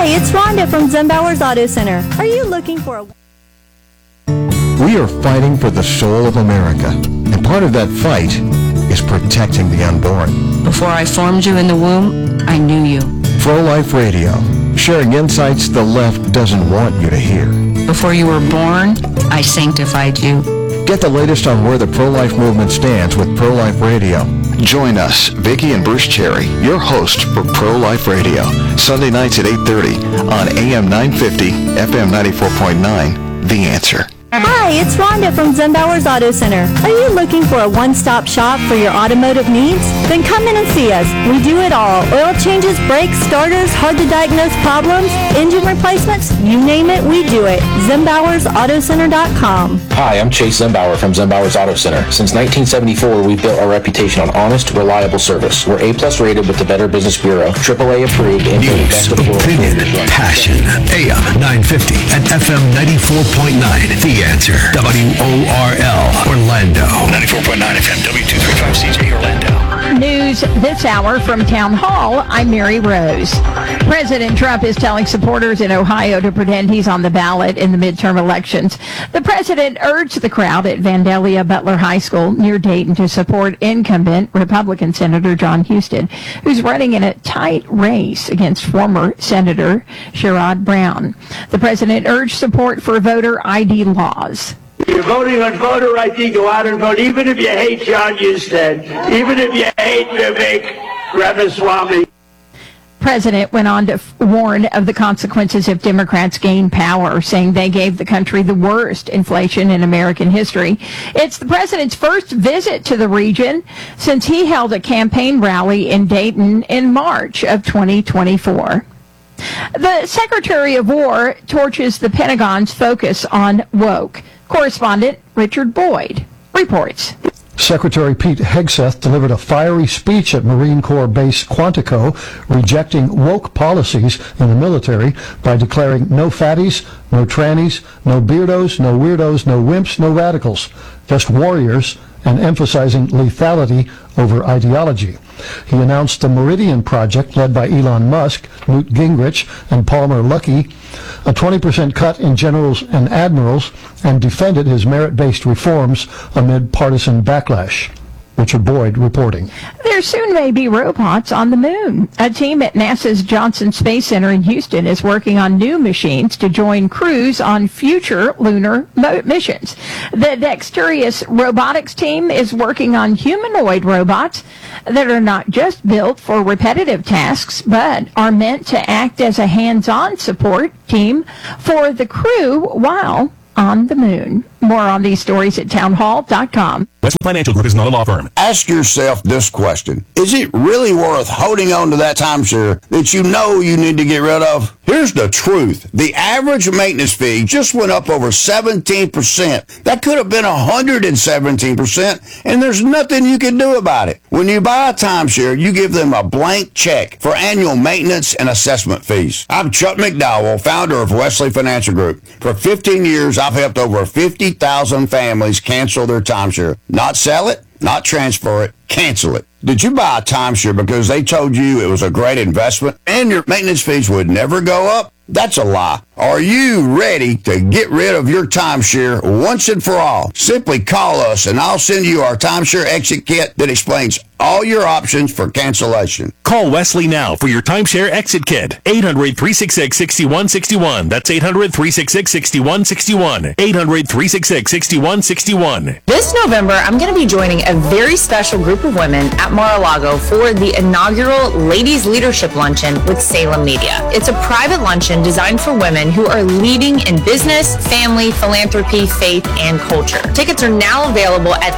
Hi, it's Rhonda from Zembauer's Auto Center. Are you looking for a... We are fighting for the soul of America, and part of that fight is protecting the unborn. Before I formed you in the womb, I knew you. Pro-Life Radio, sharing insights the left doesn't want you to hear. Before you were born, I sanctified you. Get the latest on where the pro-life movement stands with Pro-Life Radio. Join us, Vicki and Bruce Cherry, your host for Pro-Life Radio, Sunday nights at 8:30 on AM 950, FM 94.9, The Answer. Hi, it's Rhonda from Zembauer's Auto Center. Are you looking for a one-stop shop for your automotive needs? Then come in and see us. We do it all. Oil changes, brakes, starters, hard-to-diagnose problems, engine replacements, you name it, we do it. ZembauersAutoCenter.com. Hi, I'm Chase Zembauer from Zembauer's Auto Center. Since 1974, we've built our reputation on honest, reliable service. We're A-plus rated with the Better Business Bureau, AAA approved, and the best of the world. Opinion, passion, AM 950 and FM 94.9. The Answer. WORL, Orlando. 94.9 FM, W235CJ, Orlando. News this hour from Town Hall. I'm Mary Rose. President Trump is telling supporters in Ohio to pretend he's on the ballot in the midterm elections. The president urged the crowd at Vandalia Butler High School near Dayton to support incumbent Republican Senator John Huston, who's running in a tight race against former Senator Sherrod Brown. The president urged support for voter ID laws. If you're voting on voter ID, go out and vote, even if you hate John Huston, even if you hate Vivek Ramaswamy. President went on to warn of the consequences if Democrats gain power, saying they gave the country the worst inflation in American history. It's the president's first visit to the region since he held a campaign rally in Dayton in March of 2024. The Secretary of War torches the Pentagon's focus on woke. Correspondent Richard Boyd reports. Secretary Pete Hegseth delivered a fiery speech at Marine Corps Base Quantico, rejecting woke policies in the military by declaring no fatties, no trannies, no beardos, no weirdos, no wimps, no radicals, just warriors, and emphasizing lethality over ideology. He announced the Meridian Project, led by Elon Musk, Newt Gingrich, and Palmer Luckey, a 20% cut in generals and admirals, and defended his merit-based reforms amid partisan backlash. Richard Boyd reporting. There soon may be robots on the moon. A team at NASA's Johnson Space Center in Houston is working on new machines to join crews on future lunar missions. The Dexterous Robotics team is working on humanoid robots that are not just built for repetitive tasks, but are meant to act as a hands-on support team for the crew while on the moon. More on these stories at townhall.com. Wesley Financial Group is not a law firm. Ask yourself this question. Is it really worth holding on to that timeshare that you know you need to get rid of? Here's the truth. The average maintenance fee just went up over 17%. That could have been 117%, and there's nothing you can do about it. When you buy a timeshare, you give them a blank check for annual maintenance and assessment fees. I'm Chuck McDowell, founder of Wesley Financial Group. For 15 years, I've helped over 50,000 families cancel their timeshare. Not sell it, not transfer it, cancel it. Did you buy a timeshare because they told you it was a great investment and your maintenance fees would never go up? That's a lie. Are you ready to get rid of your timeshare once and for all? Simply call us and I'll send you our timeshare exit kit that explains all your options for cancellation. Call Wesley now for your timeshare exit kit. 800-366-6161. That's 800-366-6161. 800-366-6161. This November, I'm going to be joining a very special group of women at Mar-a-Lago for the inaugural Ladies Leadership Luncheon with Salem Media. It's a private luncheon designed for women who are leading in business, family, philanthropy, faith, and culture. Tickets are now available at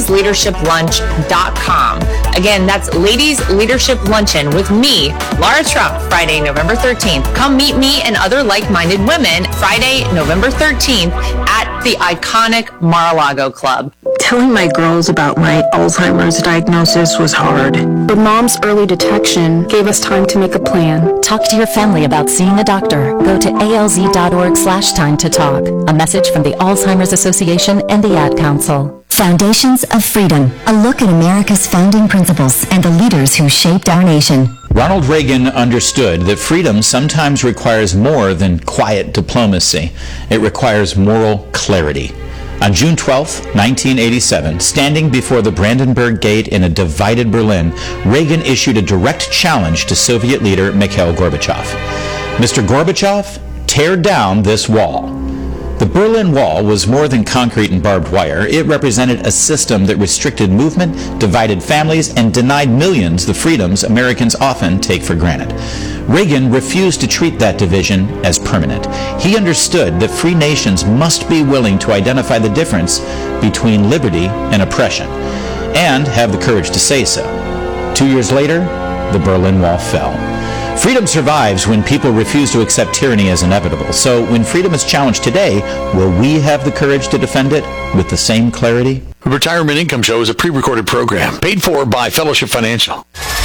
ladiesleadershiplunch.com. Again, that's Ladies Leadership Luncheon with me, Laura Trump, Friday, November 13th. Come meet me and other like-minded women Friday, November 13th at the iconic Mar-a-Lago Club. Telling my girls about my Alzheimer's diagnosis was hard. But Mom's early detection gave us time to make a plan. Talk to your family about seeing a doctor. Go to alz.org/time to talk. A message from the Alzheimer's Association and the Ad Council. Foundations of Freedom, a look at America's founding principles and the leaders who shaped our nation. Ronald Reagan understood that freedom sometimes requires more than quiet diplomacy. It requires moral clarity. On June 12, 1987, standing before the Brandenburg Gate in a divided Berlin, Reagan issued a direct challenge to Soviet leader Mikhail Gorbachev. Mr. Gorbachev, tear down this wall. The Berlin Wall was more than concrete and barbed wire. It represented a system that restricted movement, divided families, and denied millions the freedoms Americans often take for granted. Reagan refused to treat that division as permanent. He understood that free nations must be willing to identify the difference between liberty and oppression, and have the courage to say so. 2 years later, the Berlin Wall fell. Freedom survives when people refuse to accept tyranny as inevitable. So when freedom is challenged today, will we have the courage to defend it with the same clarity? The Retirement Income Show is a pre-recorded program paid for by Fellowship Financial.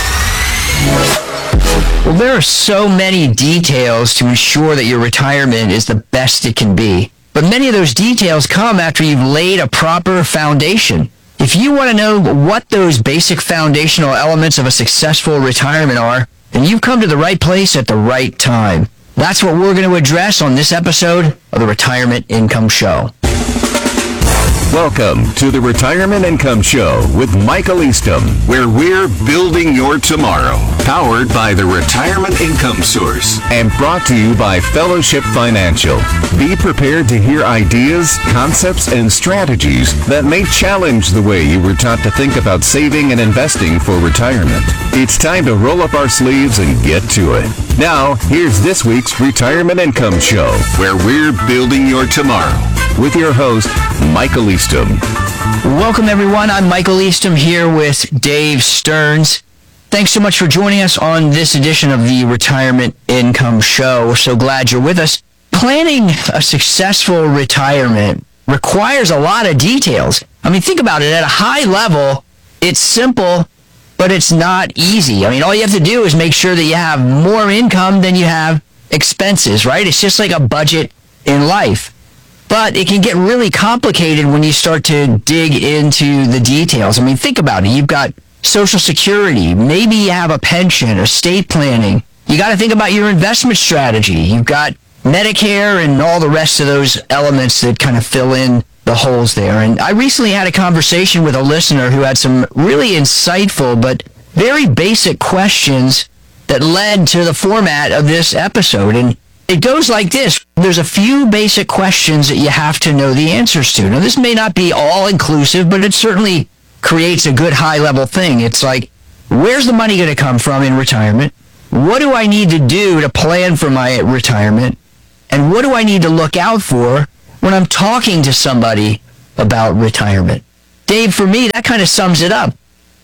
Well, there are so many details to ensure that your retirement is the best it can be. But many of those details come after you've laid a proper foundation. If you want to know what those basic foundational elements of a successful retirement are, then you've come to the right place at the right time. That's what we're going to address on this episode of the Retirement Income Show. Welcome to the Retirement Income Show with Michael Eastham, where we're building your tomorrow. Powered by the Retirement Income Source and brought to you by Fellowship Financial. Be prepared to hear ideas, concepts, and strategies that may challenge the way you were taught to think about saving and investing for retirement. It's time to roll up our sleeves and get to it. Now, here's this week's Retirement Income Show, where we're building your tomorrow, with your host, Michael Eastham. Welcome, everyone. I'm Michael Eastham here with Dave Stearns. Thanks so much for joining us on this edition of the Retirement Income Show. We're so glad you're with us. Planning a successful retirement requires a lot of details. I mean, think about it. At a high level, it's simple, but it's not easy. I mean, all you have to do is make sure that you have more income than you have expenses, right? It's just like a budget in life. But it can get really complicated when you start to dig into the details. I mean, think about it. You've got Social Security. Maybe you have a pension, estate planning. You got to think about your investment strategy. You've got Medicare and all the rest of those elements that kind of fill in the holes there. And I recently had a conversation with a listener who had some really insightful but very basic questions that led to the format of this episode. And it goes like this. There's a few basic questions that you have to know the answers to. Now, this may not be all-inclusive, but it certainly creates a good high-level thing. It's like, where's the money going to come from in retirement? What do I need to do to plan for my retirement? And what do I need to look out for when I'm talking to somebody about retirement? Dave, for me, that kind of sums it up.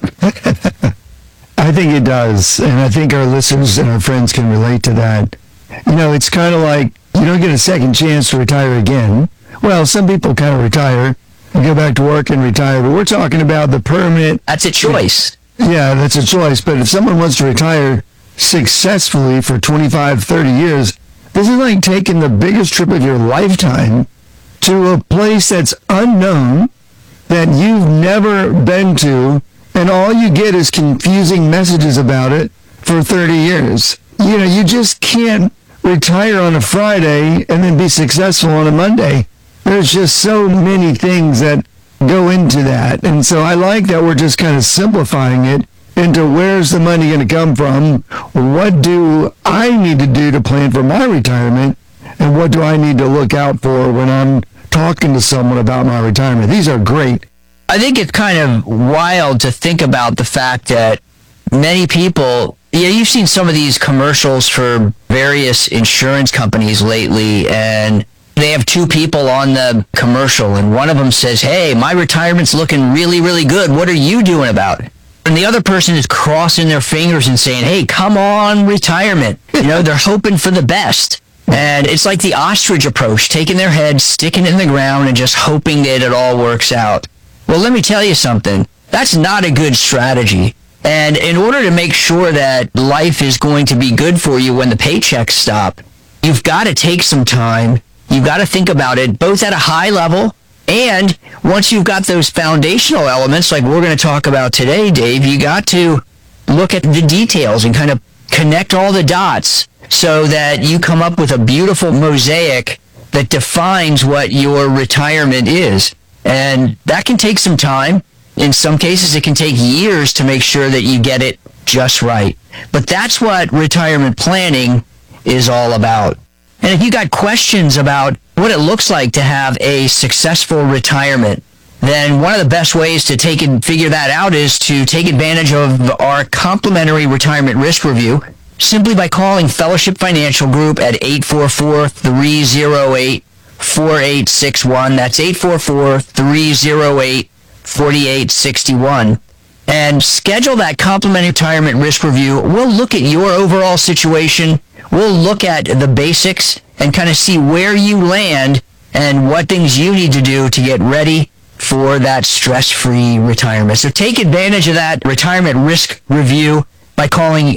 I think it does, and I think our listeners and our friends can relate to that. You know, it's kind of like you don't get a second chance to retire again. Well, some people kind of retire and go back to work and retire, but we're talking about the permanent. That's a choice. Yeah, that's a choice. But if someone wants to retire successfully for 25, 30 years, this is like taking the biggest trip of your lifetime to a place that's unknown, that you've never been to, and all you get is confusing messages about it for 30 years. You know, you just can't retire on a Friday and then be successful on a Monday. There's just so many things that go into that. And so I like that we're just kind of simplifying it into where's the money going to come from? What do I need to do to plan for my retirement? And what do I need to look out for when I'm talking to someone about my retirement? These are great. I think it's kind of wild to think about the fact that many people, yeah, you've seen some of these commercials for various insurance companies lately, and they have two people on the commercial, and one of them says, hey, my retirement's looking really, really good. What are you doing about it? And the other person is crossing their fingers and saying, hey, come on, retirement. You know, they're hoping for the best. And it's like the ostrich approach, taking their head, sticking it in the ground, and just hoping that it all works out. Well, let me tell you something. That's not a good strategy. And in order to make sure that life is going to be good for you when the paychecks stop, you've got to take some time. You've got to think about it both at a high level, and once you've got those foundational elements like we're going to talk about today, Dave, you got to look at the details and kind of connect all the dots so that you come up with a beautiful mosaic that defines what your retirement is. And that can take some time. In some cases, it can take years to make sure that you get it just right. But that's what retirement planning is all about. And if you got questions about what it looks like to have a successful retirement, then one of the best ways to figure that out is to take advantage of our complimentary retirement risk review simply by calling Fellowship Financial Group at 844-308-4861. That's 844-308-4861. And schedule that complimentary retirement risk review. We'll look at your overall situation. We'll look at the basics and kind of see where you land and what things you need to do to get ready for that stress-free retirement. So take advantage of that retirement risk review by calling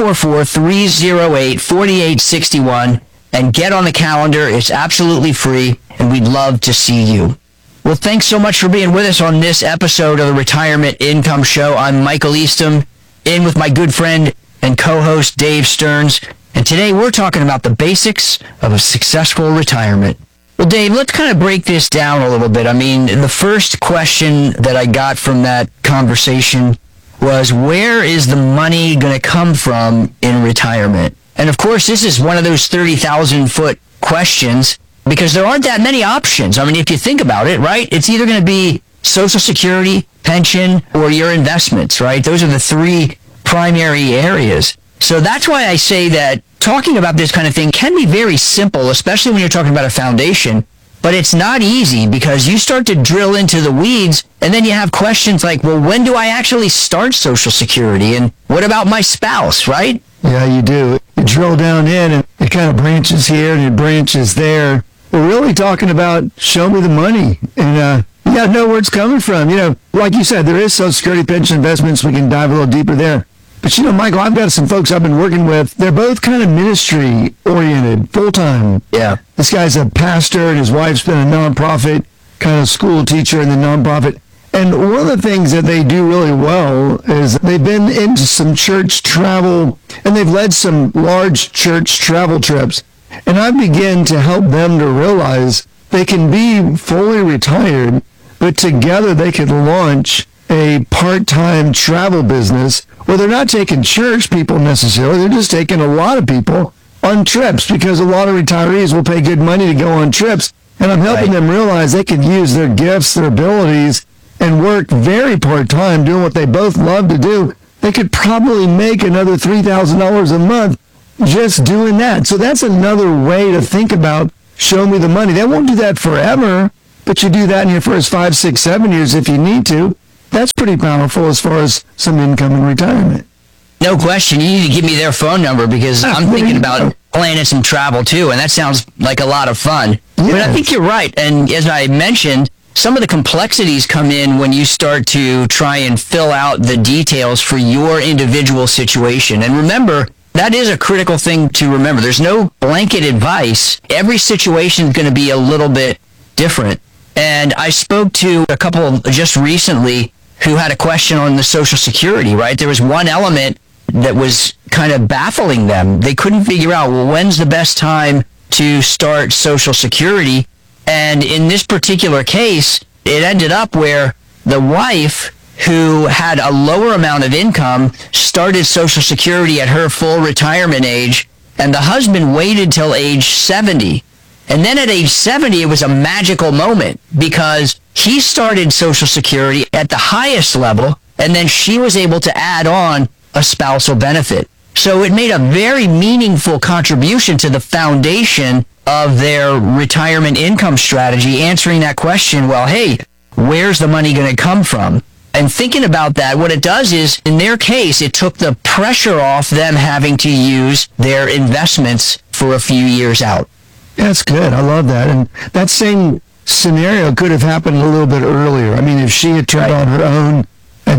844-308-4861 and get on the calendar. It's absolutely free, and we'd love to see you. Well, thanks so much for being with us on this episode of the Retirement Income Show. I'm Michael Eastham, in with my good friend and co-host Dave Stearns. And today we're talking about the basics of a successful retirement. Well, Dave, let's kind of break this down a little bit. I mean, the first question that I got from that conversation was, where is the money going to come from in retirement? And of course, this is one of those 30,000-foot questions because there aren't that many options. I mean, if you think about it, right, it's either going to be Social Security, pension, or your investments, right? Those are the three primary areas. So that's why I say that talking about this kind of thing can be very simple, especially when you're talking about a foundation, but it's not easy because you start to drill into the weeds and then you have questions like, well, when do I actually start Social Security? And what about my spouse, right? Yeah, you do. You drill down in and it kind of branches here and it branches there. We're really talking about show me the money. And you got to know where it's coming from. You know, like you said, there is Social Security, pension, investments. We can dive a little deeper there. But, you know, Michael, I've got some folks I've been working with. They're both kind of ministry-oriented, full-time. Yeah. This guy's a pastor, and his wife's been a nonprofit kind of school teacher in the nonprofit. And one of the things that they do really well is they've been into some church travel, and they've led some large church travel trips. And I begin to help them to realize they can be fully retired, but together they could launch a part-time travel business where they're not taking church people necessarily. They're just taking a lot of people on trips because a lot of retirees will pay good money to go on trips. And I'm helping them realize they can use their gifts, their abilities, and work very part-time doing what they both love to do. They could probably make another $3,000 a month just doing that. So that's another way to think about show me the money. They won't do that forever, but you do that in your first 5, 6, 7 years if you need to. That's pretty powerful as far as some income in retirement. No question. You need to give me their phone number because I'm thinking about planning some travel too, and that sounds like a lot of fun. Yes. But I think you're right. And as I mentioned, some of the complexities come in when you start to try and fill out the details for your individual situation. And remember, that is a critical thing to remember. There's no blanket advice. Every situation is going to be a little bit different. And I spoke to a couple just recently who had a question on the Social Security, right? There was one element that was kind of baffling them. They couldn't figure out, well, when's the best time to start Social Security? And in this particular case, it ended up where the wife, who had a lower amount of income, started Social Security at her full retirement age, and the husband waited till age 70. And then at age 70, it was a magical moment because he started Social Security at the highest level, and then she was able to add on a spousal benefit. So it made a very meaningful contribution to the foundation of their retirement income strategy, answering that question, well, hey, where's the money going to come from? And thinking about that, what it does is, in their case, it took the pressure off them having to use their investments for a few years out. That's good. I love that. And that same scenario could have happened a little bit earlier. I mean, if she had turned on her own at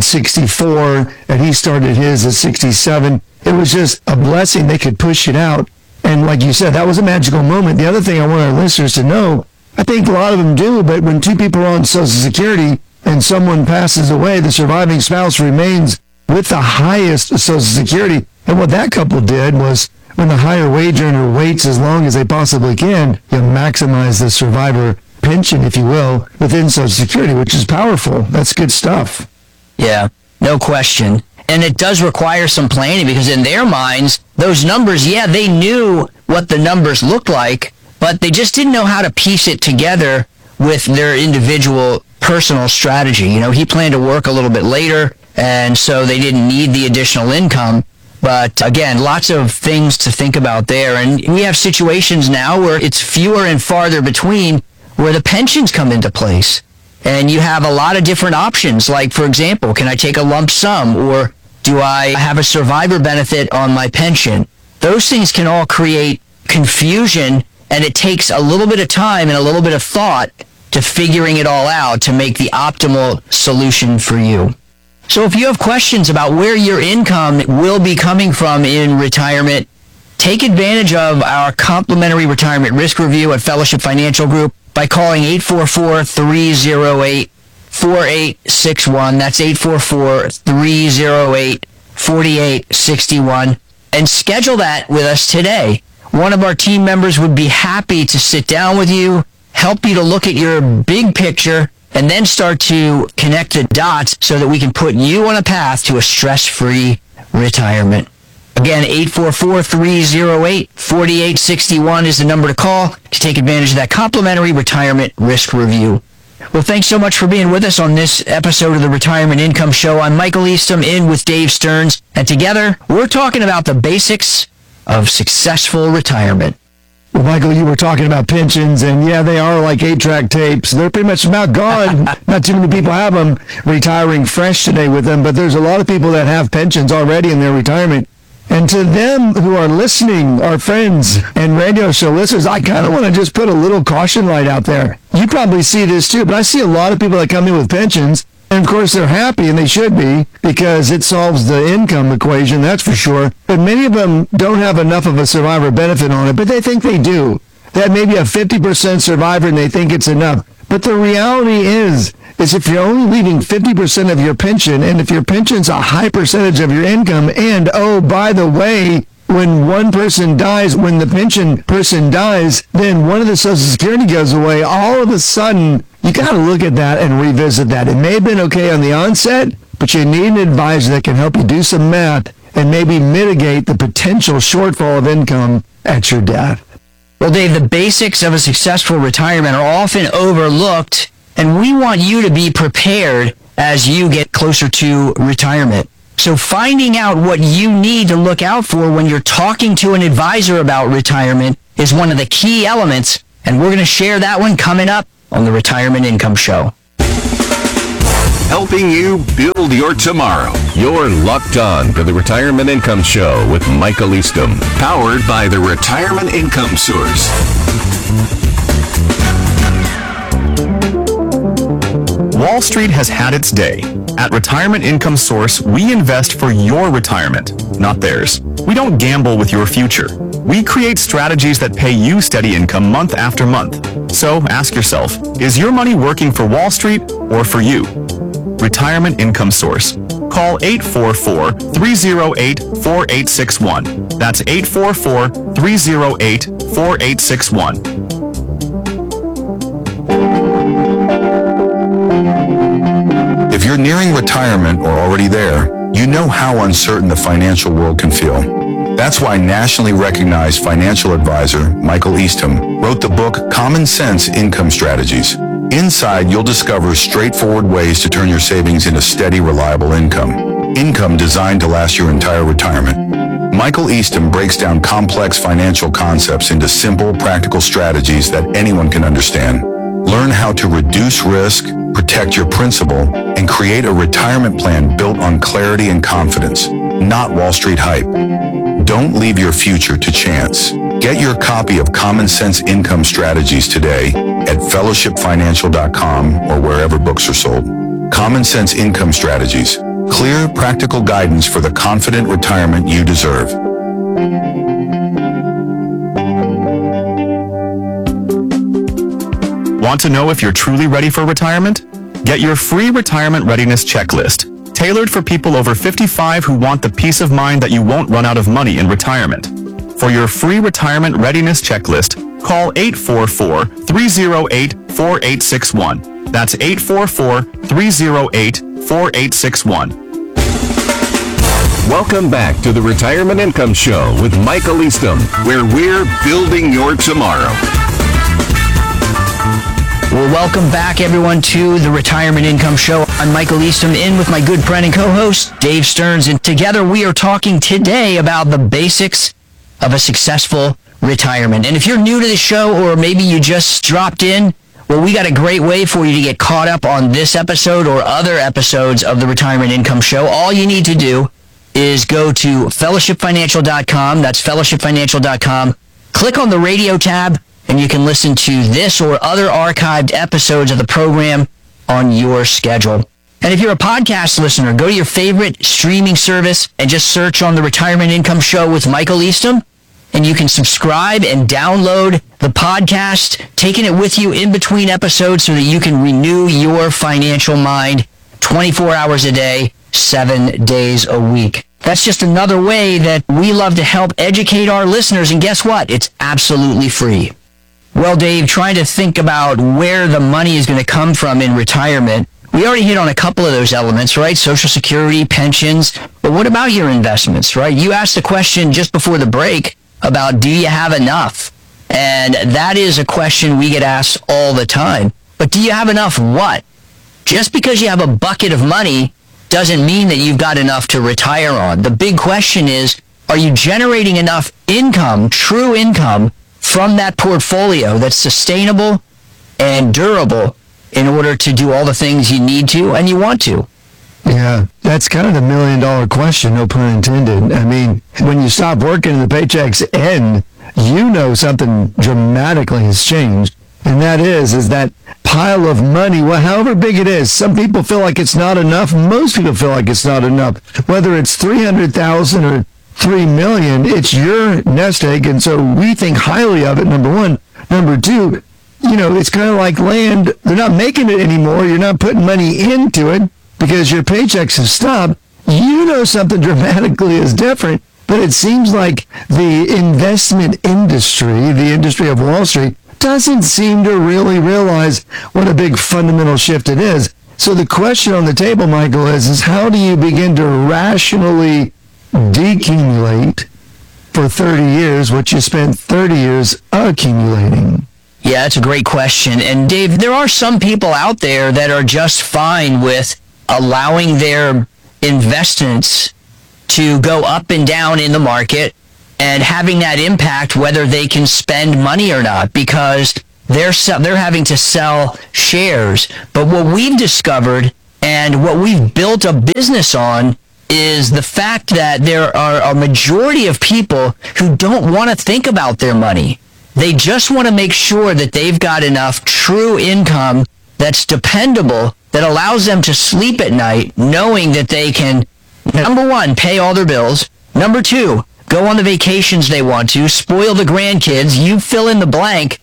64 and he started his at 67, it was just a blessing. They could push it out. And like you said, that was a magical moment. The other thing I want our listeners to know, I think a lot of them do, but when two people are on Social Security and someone passes away, the surviving spouse remains with the highest Social Security. And what that couple did was, when the higher wage earner waits as long as they possibly can, you maximize the survivor pension, if you will, within Social Security, which is powerful. That's good stuff. Yeah, no question. And it does require some planning because in their minds, those numbers, yeah, they knew what the numbers looked like, but they just didn't know how to piece it together with their individual personal strategy. You know, he planned to work a little bit later, and so they didn't need the additional income. But again, lots of things to think about there. And we have situations now where it's fewer and farther between where the pensions come into place. And you have a lot of different options. Like, for example, can I take a lump sum, or do I have a survivor benefit on my pension? Those things can all create confusion, and it takes a little bit of time and a little bit of thought to figuring it all out to make the optimal solution for you. So if you have questions about where your income will be coming from in retirement, take advantage of our complimentary retirement risk review at Fellowship Financial Group by calling 844-308-4861. That's 844-308-4861. And schedule that with us today. One of our team members would be happy to sit down with you, help you to look at your big picture, and then start to connect the dots so that we can put you on a path to a stress-free retirement. Again, 844-308-4861 is the number to call to take advantage of that complimentary retirement risk review. Well, thanks so much for being with us on this episode of the Retirement Income Show. I'm Michael Eastham, in with Dave Stearns, and together we're talking about the basics of successful retirement. Well, Michael, you were talking about pensions, and yeah, they are like 8-track tapes. They're pretty much about gone. Not too many people have them retiring fresh today with them, but there's a lot of people that have pensions already in their retirement. And to them who are listening, our friends and radio show listeners, I kind of want to just put a little caution light out there. You probably see this too, but I see a lot of people that come in with pensions, and of course they're happy, and they should be, because it solves the income equation, that's for sure. But many of them don't have enough of a survivor benefit on it, but they think they do. They have maybe a 50% survivor, and they think it's enough. But the reality is if you're only leaving 50% of your pension, and if your pension's a high percentage of your income, and oh, by the way, when one person dies, when the pension person dies, then one of the Social Security goes away, all of a sudden, you got to look at that and revisit that. It may have been okay on the onset, but you need an advisor that can help you do some math and maybe mitigate the potential shortfall of income at your death. Well, Dave, the basics of a successful retirement are often overlooked, and we want you to be prepared as you get closer to retirement. So finding out what you need to look out for when you're talking to an advisor about retirement is one of the key elements, and we're going to share that one coming up on the Retirement Income Show. Helping you build your tomorrow. You're locked on to the Retirement Income Show with Michael Eastham, powered by the Retirement Income Source. Wall Street has had its day. At Retirement Income Source, we invest for your retirement, not theirs. We don't gamble with your future. We create strategies that pay you steady income month after month. So ask yourself, is your money working for Wall Street or for you? Retirement Income Source. Call 844-308-4861. That's 844-308-4861. If you're nearing retirement or already there, you know how uncertain the financial world can feel. That's why nationally recognized financial advisor Michael Eastham wrote the book Common Sense Income Strategies. Inside, you'll discover straightforward ways to turn your savings into steady, reliable income. Income designed to last your entire retirement. Michael Eastham breaks down complex financial concepts into simple, practical strategies that anyone can understand. Learn how to reduce risk, protect your principal, and create a retirement plan built on clarity and confidence, not Wall Street hype. Don't leave your future to chance. Get your copy of Common Sense Income Strategies today at fellowshipfinancial.com or wherever books are sold. Common Sense Income Strategies. Clear, practical guidance for the confident retirement you deserve. Want to know if you're truly ready for retirement? Get your free retirement readiness checklist. tailored for people over 55 who want the peace of mind that you won't run out of money in retirement. For your free retirement readiness checklist, call 844-308-4861. That's 844-308-4861. Welcome back to the Retirement Income Show with Michael Eastham, where we're building your tomorrow. Well, welcome back, everyone, to the Retirement Income Show. I'm Michael Eastham, in with my good friend and co-host, Dave Stearns, and together we are talking today about the basics of a successful retirement. And if you're new to the show, or maybe you just dropped in, well, we got a great way for you to get caught up on this episode or other episodes of the Retirement Income Show. All you need to do is go to fellowshipfinancial.com. That's fellowshipfinancial.com. Click on the radio tab, and you can listen to this or other archived episodes of the program on your schedule. And if you're a podcast listener, go to your favorite streaming service and just search on the Retirement Income Show with Michael Eastham, and you can subscribe and download the podcast, taking it with you in between episodes so that you can renew your financial mind 24 hours a day, 7 days a week. That's just another way that we love to help educate our listeners, and guess what? It's absolutely free. Well, Dave, trying to think about where the money is going to come from in retirement, we already hit on a couple of those elements, right? Social Security, pensions. But what about your investments, right? You asked the question just before the break about, do you have enough? And that is a question we get asked all the time. But do you have enough what? Just because you have a bucket of money doesn't mean that you've got enough to retire on. The big question is, are you generating enough income, true income, from that portfolio that's sustainable and durable in order to do all the things you need to and you want to? Yeah, that's kind of the $1 million question, no pun intended. I mean, when you stop working and the paychecks end, you know something dramatically has changed. And that is that pile of money, well, however big it is. Some people feel like it's not enough. Most people feel like it's not enough. Whether it's $300,000 or $3 million, it's your nest egg, and so we think highly of it, number one. Number two, it's kind of like land. They're not making it anymore. You're not putting money into it because your paychecks have stopped. You know something dramatically is different, but it seems like the investment industry, the industry of Wall Street, doesn't seem to really realize what a big fundamental shift it is. So the question on the table, Michael, is how do you begin to rationally decumulate for 30 years what you spent 30 years accumulating? Yeah, that's a great question. And Dave, there are some people out there that are just fine with allowing their investments to go up and down in the market and having that impact whether they can spend money or not, because they're having to sell shares. But what we've discovered and what we've built a business on is the fact that there are a majority of people who don't want to think about their money. They just want to make sure that they've got enough true income that's dependable, that allows them to sleep at night knowing that they can, number one, pay all their bills. Number two, go on the vacations they want to, spoil the grandkids. You fill in the blank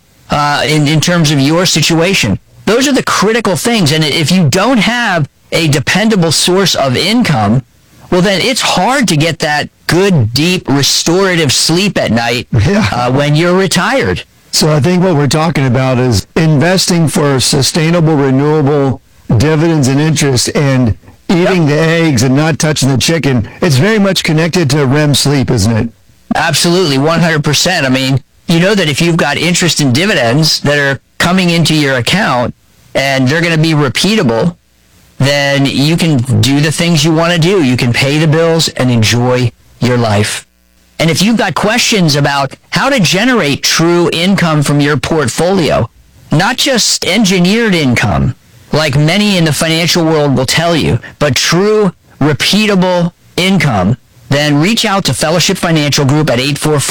in terms of your situation. Those are the critical things. And if you don't have a dependable source of income, well, then it's hard to get that good, deep, restorative sleep at night when you're retired. So I think what we're talking about is investing for sustainable, renewable dividends and interest, and eating the eggs and not touching the chicken. It's very much connected to REM sleep, isn't it? Absolutely, 100%. I mean, you know that if you've got interest and dividends that are coming into your account and they're going to be repeatable, then you can do the things you want to do. You can pay the bills and enjoy your life. And if you've got questions about how to generate true income from your portfolio, not just engineered income, like many in the financial world will tell you, but true, repeatable income, then reach out to Fellowship Financial Group at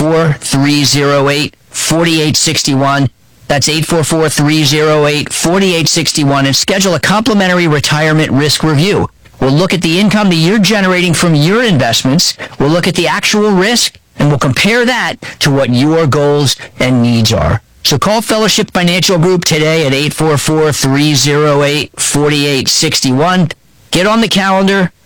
844-308-4861. That's 844-308-4861, and schedule a complimentary retirement risk review. We'll look at the income that you're generating from your investments. We'll look at the actual risk, and we'll compare that to what your goals and needs are. So call Fellowship Financial Group today at 844-308-4861. Get on the calendar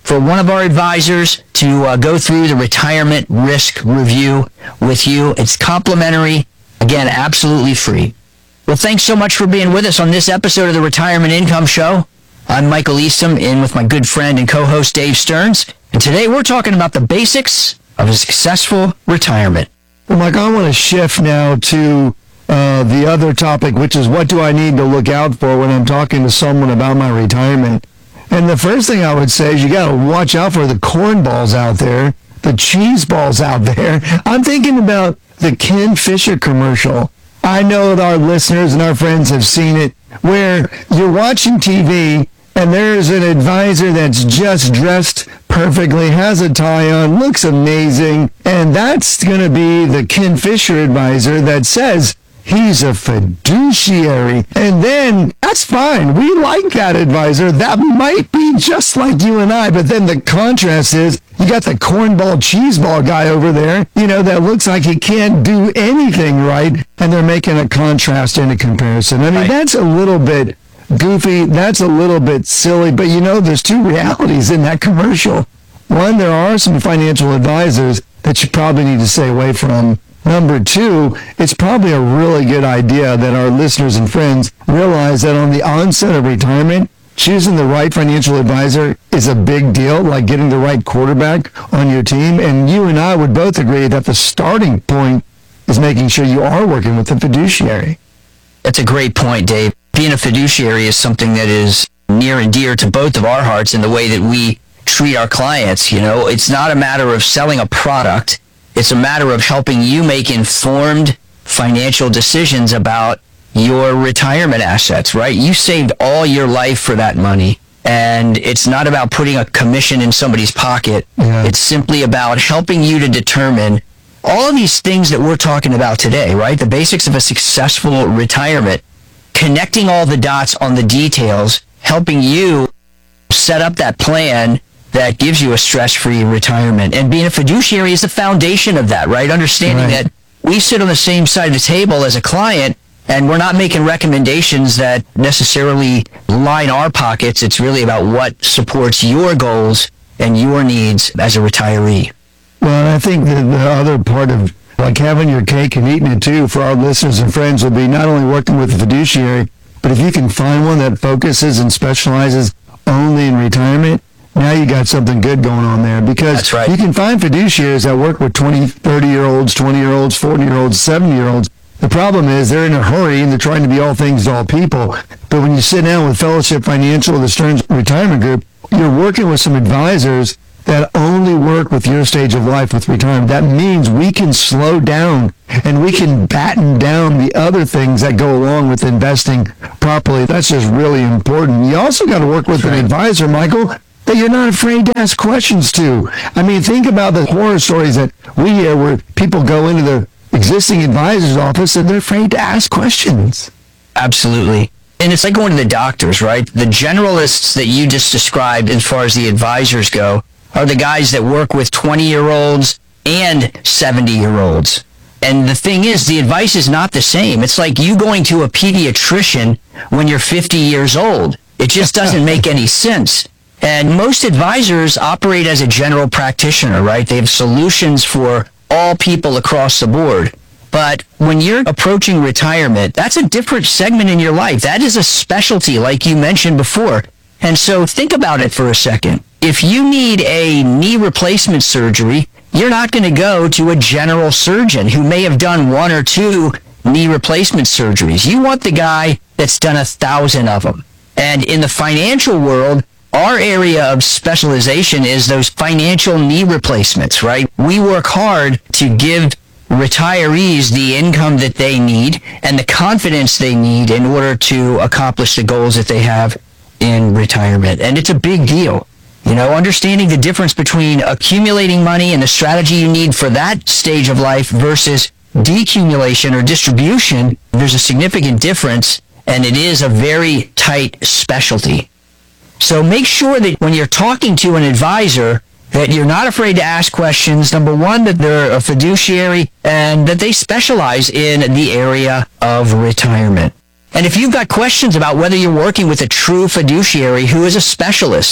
for one of our advisors to go through the retirement risk review with you. It's complimentary. Again, absolutely free. Well, thanks so much for being with us on this episode of the Retirement Income Show. I'm Michael Eastham, in with my good friend and co-host Dave Stearns. And today we're talking about the basics of a successful retirement. Well, Mike, I want to shift now to the other topic, which is what do I need to look out for when I'm talking to someone about my retirement? And the first thing I would say is you got to watch out for the cornballs out there, the cheese balls out there. I'm thinking about the Ken Fisher commercial. I know that our listeners and our friends have seen it, where you're watching TV and there's an advisor that's just dressed perfectly, has a tie on, looks amazing, and that's going to be the Ken Fisher advisor that says he's a fiduciary. And then, that's fine. We like that advisor. That might be just like you and I. But then the contrast is, you got the cornball cheeseball guy over there, that looks like he can't do anything right. And they're making a contrast and a comparison. I mean, that's a little bit goofy. That's a little bit silly. But there's two realities in that commercial. One, there are some financial advisors that you probably need to stay away from. Number two, it's probably a really good idea that our listeners and friends realize that on the onset of retirement, choosing the right financial advisor is a big deal, like getting the right quarterback on your team. And you and I would both agree that the starting point is making sure you are working with a fiduciary. That's a great point, Dave. Being a fiduciary is something that is near and dear to both of our hearts in the way that we treat our clients. It's not a matter of selling a product. It's a matter of helping you make informed financial decisions about your retirement assets, right? You saved all your life for that money, and it's not about putting a commission in somebody's pocket. Yeah. It's simply about helping you to determine all of these things that we're talking about today, right? The basics of a successful retirement, connecting all the dots on the details, helping you set up that plan that gives you a stress-free retirement. And being a fiduciary is the foundation of that, right? Understanding that we sit on the same side of the table as a client, and we're not making recommendations that necessarily line our pockets. It's really about what supports your goals and your needs as a retiree. Well, I think that the other part of like having your cake and eating it too for our listeners and friends will be not only working with a fiduciary, but if you can find one that focuses and specializes only in retirement, now you got something good going on there, because you can find fiduciaries that work with 20, 30-year-olds, 20-year-olds, 40-year-olds, 70-year-olds. The problem is they're in a hurry and they're trying to be all things to all people. But when you sit down with Fellowship Financial or the Stearns Retirement Group, you're working with some advisors that only work with your stage of life with retirement. That means we can slow down and we can batten down the other things that go along with investing properly. That's just really important. You also got to work with an advisor, Michael, that you're not afraid to ask questions to. I mean, think about the horror stories that we hear where people go into the existing advisor's office and they're afraid to ask questions. Absolutely. And it's like going to the doctors, right? The generalists that you just described as far as the advisors go are the guys that work with 20-year-olds and 70-year-olds. And the thing is, the advice is not the same. It's like you going to a pediatrician when you're 50 years old. It just doesn't make any sense. And most advisors operate as a general practitioner, right? They have solutions for all people across the board. But when you're approaching retirement, that's a different segment in your life. That is a specialty, like you mentioned before. And so think about it for a second. If you need a knee replacement surgery, you're not going to go to a general surgeon who may have done 1 or 2 knee replacement surgeries. You want the guy that's done 1,000 of them. And in the financial world, our area of specialization is those financial knee replacements, right? We work hard to give retirees the income that they need and the confidence they need in order to accomplish the goals that they have in retirement. And it's a big deal. Understanding the difference between accumulating money and the strategy you need for that stage of life versus decumulation or distribution, there's a significant difference, and it is a very tight specialty. So make sure that when you're talking to an advisor that you're not afraid to ask questions. Number one, that they're a fiduciary and that they specialize in the area of retirement. And if you've got questions about whether you're working with a true fiduciary who is a specialist,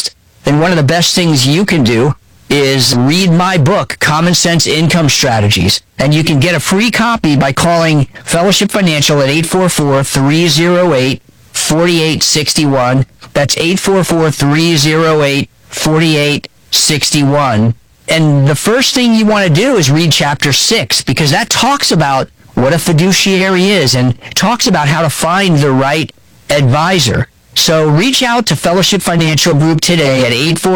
then one of the best things you can do is read my book, Common Sense Income Strategies. And you can get a free copy by calling Fellowship Financial at 844-308-4861. That's 844-308-4861. And the first thing you want to do is read Chapter 6, because that talks about what a fiduciary is and talks about how to find the right advisor. So reach out to Fellowship Financial Group today at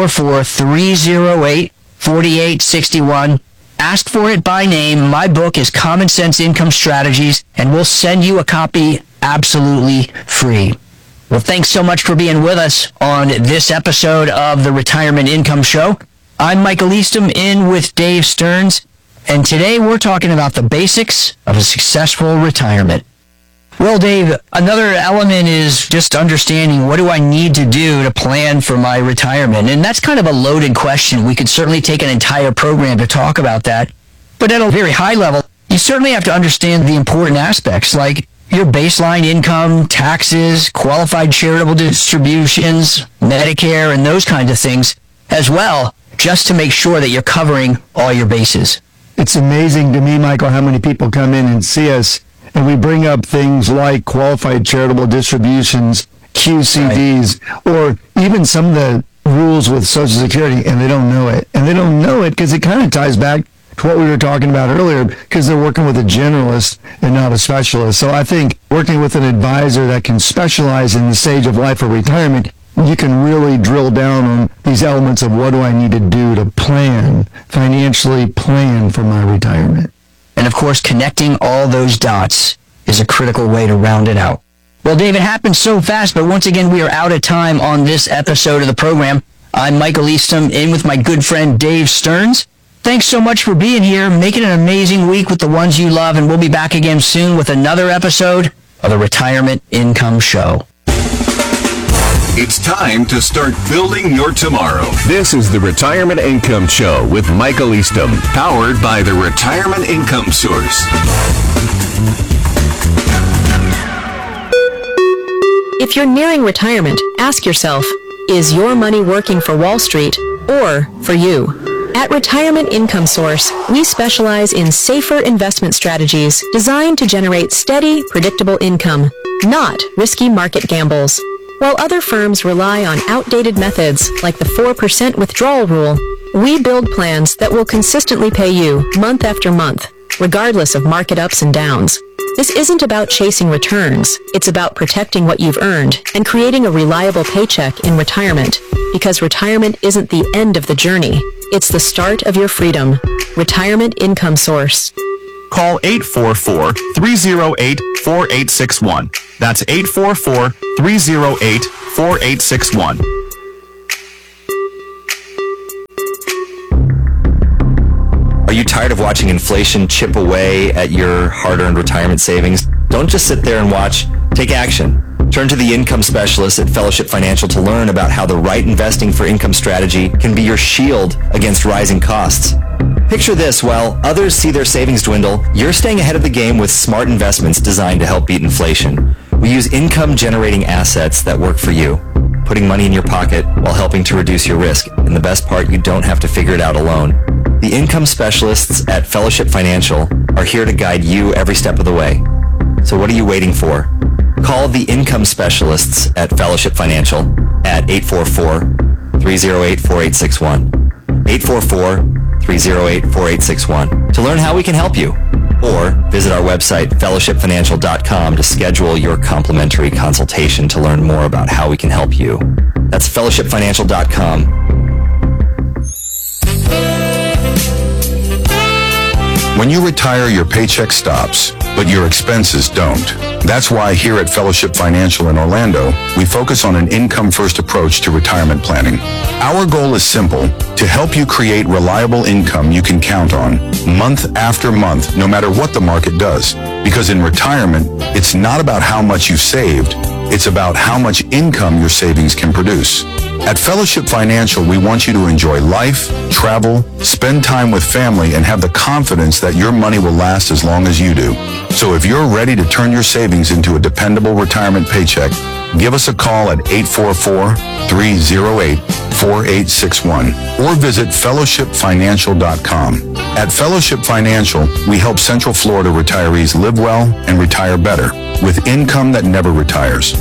844-308-4861. Ask for it by name. My book is Common Sense Income Strategies, and we'll send you a copy absolutely free. Well, thanks so much for being with us on this episode of the Retirement Income Show. I'm Michael Eastham, in with Dave Stearns, and today we're talking about the basics of a successful retirement. Well, Dave, another element is just understanding what do I need to do to plan for my retirement? And that's kind of a loaded question. We could certainly take an entire program to talk about that. But at a very high level, you certainly have to understand the important aspects like your baseline income, taxes, qualified charitable distributions, Medicare, and those kinds of things as well, just to make sure that you're covering all your bases. It's amazing to me, Michael, how many people come in and see us and we bring up things like qualified charitable distributions, QCDs, or even some of the rules with Social Security, and they don't know it. And they don't know it because it kind of ties back to what we were talking about earlier, because they're working with a generalist and not a specialist. So I think working with an advisor that can specialize in the stage of life or retirement, you can really drill down on these elements of what do I need to do to financially plan for my retirement. And of course, connecting all those dots is a critical way to round it out. Well, Dave, it happened so fast, but once again, we are out of time on this episode of the program. I'm Michael Eastham, in with my good friend Dave Stearns. Thanks so much for being here. Make it an amazing week with the ones you love, and we'll be back again soon with another episode of the Retirement Income Show. It's time to start building your tomorrow. This is the Retirement Income Show with Michael Eastham, powered by the Retirement Income Source. If you're nearing retirement, ask yourself, is your money working for Wall Street or for you? At Retirement Income Source, we specialize in safer investment strategies designed to generate steady, predictable income, not risky market gambles. While other firms rely on outdated methods like the 4% withdrawal rule, we build plans that will consistently pay you month after month, regardless of market ups and downs. This isn't about chasing returns. It's about protecting what you've earned and creating a reliable paycheck in retirement, because retirement isn't the end of the journey. It's the start of your freedom. Retirement Income Source. Call 844-308-4861. That's 844-308-4861. Are you tired of watching inflation chip away at your hard-earned retirement savings? Don't just sit there and watch. Take action. Turn to the income specialist at Fellowship Financial to learn about how the right investing for income strategy can be your shield against rising costs. Picture this: while others see their savings dwindle, you're staying ahead of the game with smart investments designed to help beat inflation. We use income-generating assets that work for you, putting money in your pocket while helping to reduce your risk. And the best part, you don't have to figure it out alone. The income specialists at Fellowship Financial are here to guide you every step of the way. So what are you waiting for? Call the income specialists at Fellowship Financial at 844-308-4861. 844-308-4861 to learn how we can help you. Or visit our website, fellowshipfinancial.com, to schedule your complimentary consultation to learn more about how we can help you. That's fellowshipfinancial.com. When you retire, your paycheck stops, but your expenses don't. That's why here at Fellowship Financial in Orlando, we focus on an income-first approach to retirement planning. Our goal is simple: to help you create reliable income you can count on, month after month, no matter what the market does. Because in retirement, it's not about how much you've saved, it's about how much income your savings can produce. At Fellowship Financial, we want you to enjoy life, travel, spend time with family, and have the confidence that your money will last as long as you do. So if you're ready to turn your savings into a dependable retirement paycheck, Give us a call at 844-308-4861 or visit fellowshipfinancial.com. At Fellowship Financial, we help Central Florida retirees live well and retire better with income that never retires.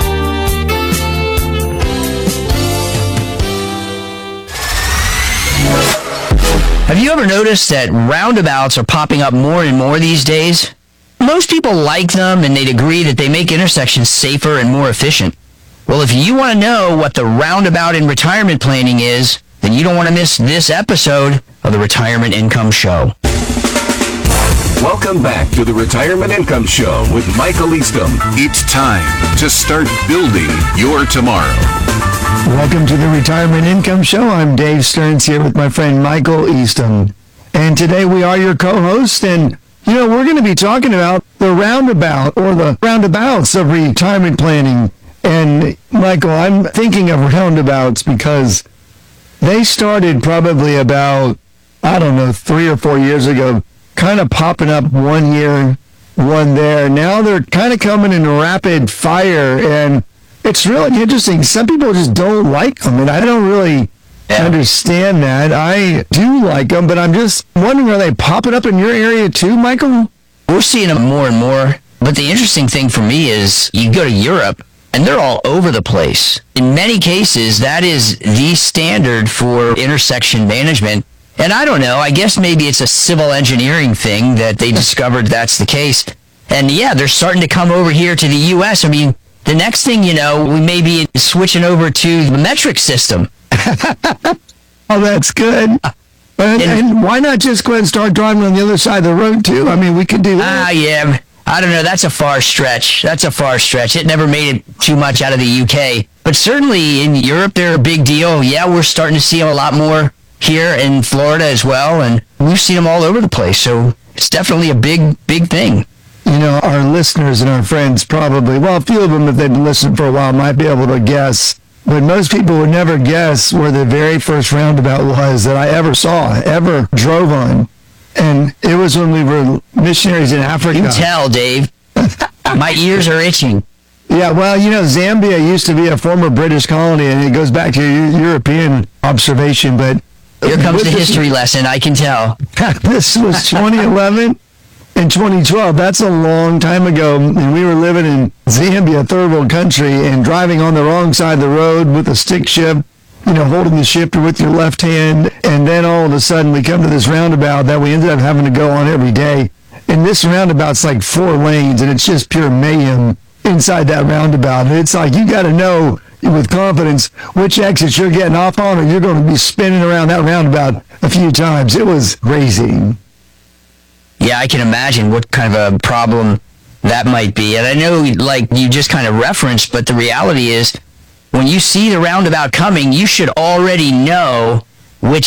Have you ever noticed that roundabouts are popping up more and more these days? Most people like them, and they'd agree that they make intersections safer and more efficient. Well, if you want to know what the roundabout in retirement planning is, then you don't want to miss this episode of the Retirement Income Show. Welcome back to the Retirement Income Show with Michael Eastham. It's time to start building your tomorrow. Welcome to the Retirement Income Show. I'm Dave Stearns here with my friend Michael Eastham. And today we are your co-hosts, and we're going to be talking about the roundabout or the roundabouts of retirement planning. And Michael, I'm thinking of roundabouts because they started probably about, 3 or 4 years ago, kind of popping up one here, one there. Now they're kind of coming in rapid fire, and it's really interesting. Some people just don't like them, and I don't really understand that. I do like them, but I'm just wondering, are they popping up in your area too, Michael? We're seeing them more and more, but the interesting thing for me is you go to Europe, and they're all over the place. In many cases, that is the standard for intersection management. And I don't know, I guess maybe it's a civil engineering thing that they discovered that's the case. And yeah, they're starting to come over here to the U.S. I mean, the next thing you know, we may be switching over to the metric system. Oh, that's good. And why not just go ahead and start driving on the other side of the road, too? I mean, we could do that. Yeah. I don't know. That's a far stretch. It never made it too much out of the UK. But certainly in Europe, they're a big deal. Yeah, we're starting to see a lot more here in Florida as well. And we've seen them all over the place. So it's definitely a big, big thing. Our listeners and our friends probably, well, a few of them, if they've been listening for a while, might be able to guess. But most people would never guess where the very first roundabout was that I ever drove on. And it was when we were missionaries in Africa. You can tell, Dave. My ears are itching. Yeah, well, Zambia used to be a former British colony, and it goes back to your European observation. But here comes the history lesson, I can tell. This was 2011 and 2012. That's a long time ago. And we were living in Zambia, a third world country, and driving on the wrong side of the road with a stick shift. Holding the shifter with your left hand, and then all of a sudden we come to this roundabout that we ended up having to go on every day. And this roundabout's like 4 lanes, and it's just pure mayhem inside that roundabout. And it's like you got to know with confidence which exit you're getting off on, or you're going to be spinning around that roundabout a few times. It was crazy. Yeah, I can imagine what kind of a problem that might be. And I know, like you just kind of referenced, but the reality is, when you see the roundabout coming, you should already know which